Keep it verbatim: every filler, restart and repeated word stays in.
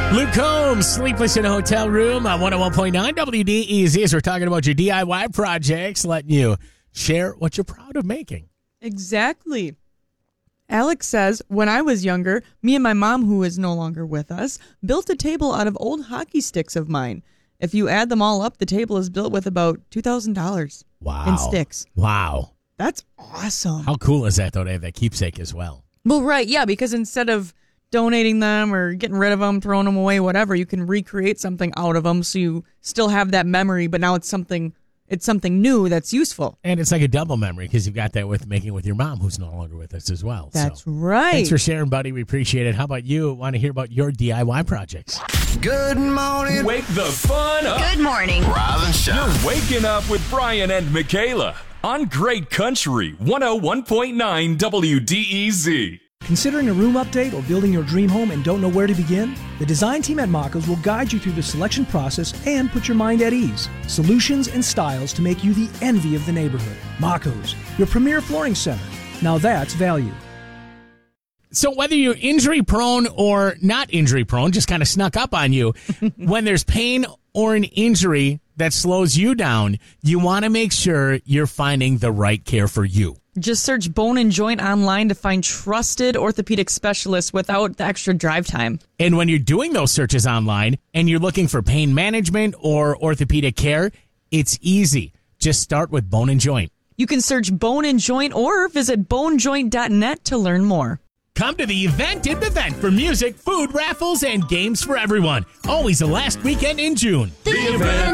Luke Combs, Sleepless in a Hotel Room on one oh one point nine W D E Z as we're talking about your D I Y projects, letting you share what you're proud of making. Exactly. Alex says, when I was younger, me and my mom, who is no longer with us, built a table out of old hockey sticks of mine. If you add them all up, the table is built with about two thousand dollars Wow. in sticks. Wow. That's awesome. How cool is that, though, to have that keepsake as well? Well, right, yeah, because instead of donating them or getting rid of them, throwing them away, whatever, you can recreate something out of them so you still have that memory, but now it's something it's something new that's useful. And it's like a double memory because you've got that with making with your mom who's no longer with us as well. That's so, right. Thanks for sharing, buddy. We appreciate it. How about you? Want to hear about your D I Y projects? Good morning. Wake the fun up. Good morning. Rise and shine. You're waking up with Brian and Michaela on Great Country one oh one point nine W D E Z. Considering a room update or building your dream home and don't know where to begin? The design team at Maco's will guide you through the selection process and put your mind at ease. Solutions and styles to make you the envy of the neighborhood. Maco's, your premier flooring center. Now that's value. So whether you're injury prone or not injury prone, just kind of snuck up on you, when there's pain or an injury that slows you down, you want to make sure you're finding the right care for you. Just search Bone and Joint online to find trusted orthopedic specialists without the extra drive time. And when you're doing those searches online and you're looking for pain management or orthopedic care, it's easy. Just start with Bone and Joint. You can search Bone and Joint or visit bone joint dot net to learn more. Come to the event in the vent for music, food, raffles, and games for everyone. Always the last weekend in June. The event.